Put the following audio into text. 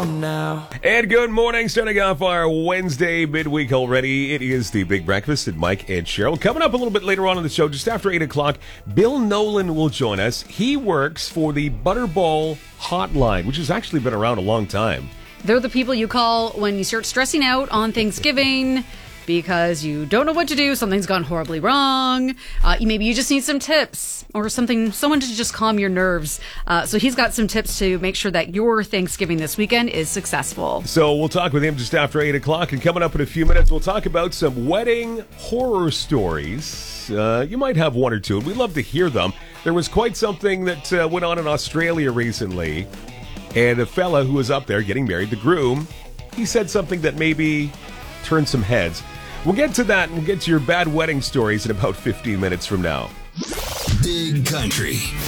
now. And good morning, starting off our Wednesday midweek already. It is the Big Breakfast with Mike and Cheryl. Coming up a little bit later on in the show, just after 8 o'clock, Bill Nolan will join us. He works for the Butterball Hotline, which has actually been around a long time. They're the people you call when you start stressing out on Thanksgiving because you don't know what to do, something's gone horribly wrong, maybe you just need some tips or someone to just calm your nerves. So he's got some tips to make sure that your Thanksgiving this weekend is successful. So we'll talk with him just after 8 o'clock, and coming up in a few minutes, we'll talk about some wedding horror stories. You might have one or two, and we'd love to hear them. There was quite something that went on in Australia recently, and a fella who was up there getting married, the groom, he said something that maybe turned some heads. We'll get to that, and we'll get to your bad wedding stories in about 15 minutes from now. Big Country